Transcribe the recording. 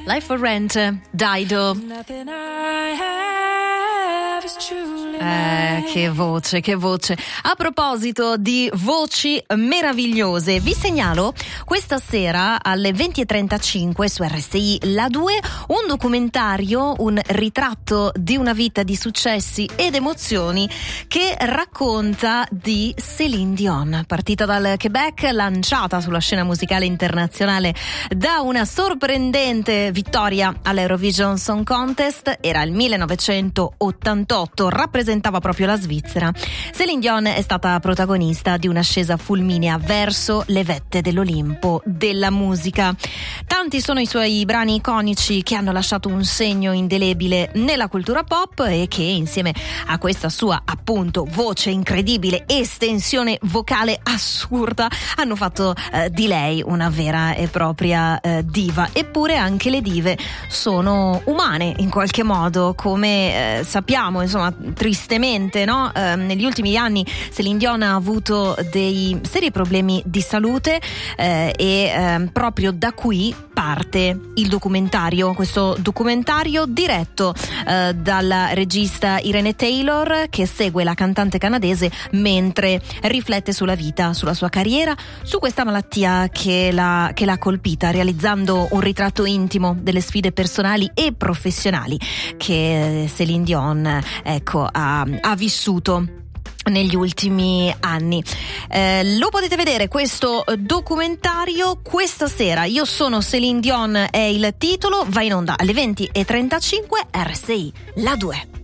Life for Rent, Dido. Che voce, che voce. A proposito di voci meravigliose, vi segnalo questa sera alle 20:35 su RSI La 2 un documentario, un ritratto di una vita di successi ed emozioni che racconta di Céline Dion, partita dal Quebec, lanciata sulla scena musicale internazionale da una sorprendente vittoria all'Eurovision Song Contest. Era il 1988, rappresentava proprio la Svizzera. Céline Dion è stata protagonista di un'ascesa fulminea verso le vette dell'Olimpo della musica. Tanti sono i suoi brani iconici che hanno lasciato un segno indelebile nella cultura pop e che, insieme a questa sua appunto voce incredibile, estensione vocale assurda, hanno fatto di lei una vera e propria diva. Eppure anche le dive sono umane in qualche modo, come sappiamo, insomma, tristemente, no? Negli ultimi anni Céline Dion ha avuto dei seri problemi di salute e proprio da qui parte il documentario, questo documentario diretto dalla regista Irene Taylor, che segue la cantante canadese mentre riflette sulla vita, sulla sua carriera, su questa malattia che l'ha colpita, realizzando un ritratto intimo delle sfide personali e professionali che Céline Dion ha vissuto negli ultimi anni. Lo potete vedere questo documentario questa sera. Io sono Céline Dion è il titolo, va in onda alle 20:35 RSI La 2.